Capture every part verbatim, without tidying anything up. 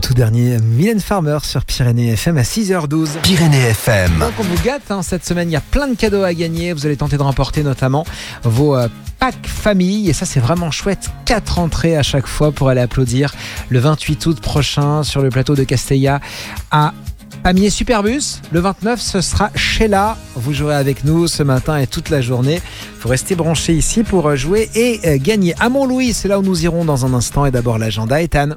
tout dernier Mylène Farmer sur Pyrénées F M à six heures douze. Pyrénées F M. Donc on vous gâte, hein, cette semaine il y a plein de cadeaux à gagner. Vous allez tenter de remporter notamment vos euh, packs famille. Et ça c'est vraiment chouette. Quatre entrées à chaque fois pour aller applaudir le vingt-huit août prochain sur le plateau de Castella à Pamiers Superbus. Le vingt-neuf, ce sera Sheila. Vous jouerez avec nous ce matin et toute la journée. Il faut rester branché ici pour jouer et gagner. À Montlouis, c'est là où nous irons dans un instant. Et d'abord l'agenda, Ethan.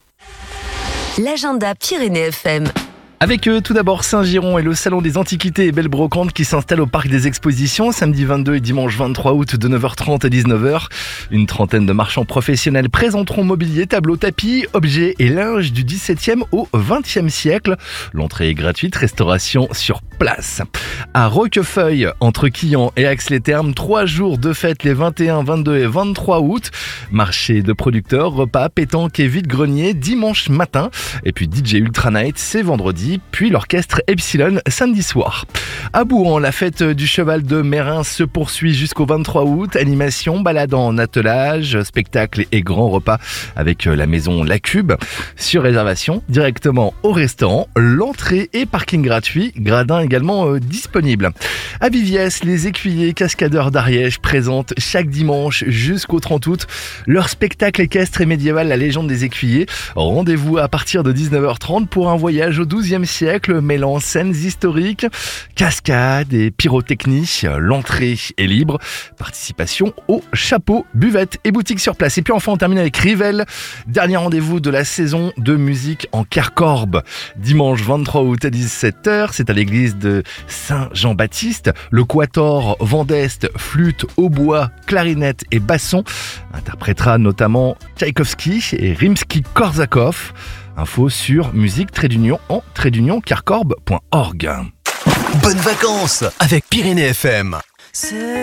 L'agenda Pyrénées F M. Avec eux, tout d'abord Saint-Giron et le Salon des Antiquités et Belles Brocantes qui s'installe au Parc des Expositions samedi vingt-deux et dimanche vingt-trois août de neuf heures trente à dix-neuf heures. Une trentaine de marchands professionnels présenteront mobilier, tableaux, tapis, objets et linge du dix-septième au vingtième siècle. L'entrée est gratuite, restauration sur place. À Roquefeuille, entre Quillan et Ax-les-Thermes, trois jours de fête les vingt et un, vingt-deux et vingt-trois août. Marché de producteurs, repas, pétanque et vide-grenier dimanche matin. Et puis D J Ultra Night, c'est vendredi. Puis l'orchestre Epsilon samedi soir. À Bouran, la fête du cheval de Mérins se poursuit jusqu'au vingt-trois août. Animation, balade en attelage, spectacle et grands repas avec la maison La Cube. Sur réservation, directement au restaurant. L'entrée et parking gratuit, gradin également euh, disponible. À Viviès, les écuyers cascadeurs d'Ariège présentent chaque dimanche jusqu'au trente août leur spectacle équestre et médiéval La Légende des écuyers. Rendez-vous à partir de dix-neuf heures trente pour un voyage au douzième siècle mêlant scènes historiques, cascades et pyrotechnie. L'entrée est libre. Participation au chapeau, buvette et boutique sur place. Et puis enfin on termine avec Rivelle. Dernier rendez-vous de la saison de musique en Carcorbe. Dimanche vingt-trois août à dix-sept heures, c'est à l'église de Saint-Jean-Baptiste. Le Quatuor Vendeste, flûte, hautbois, clarinette et basson interprétera notamment Tchaïkovski et Rimsky-Korsakov. Info sur musique trait d'union en trait d'union carcorbe point org. Bonnes vacances avec Pyrénées F M.